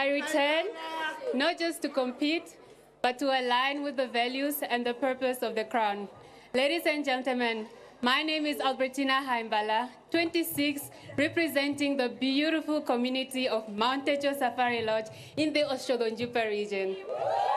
I return not just to compete, but to align with the values and the purpose of the Crown. Ladies and gentlemen, my name is Albertina Haimbala, 26, representing the beautiful community of Mount Techo Safari Lodge in the Oshogo Njupa region.